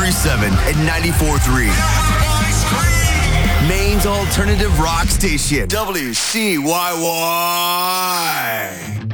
103.7 and 94.3. Maine's alternative rock station, WCYY.